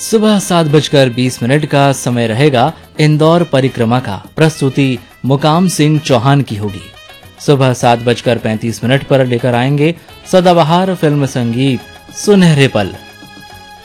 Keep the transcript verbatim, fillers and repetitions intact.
सुबह सात बजकर बीस मिनट का समय रहेगा इंदौर परिक्रमा का। प्रस्तुति मुकाम सिंह चौहान की होगी। सुबह सात बजकर पैंतीस मिनट पर लेकर आएंगे सदाबहार फिल्म संगीत सुनहरे पल।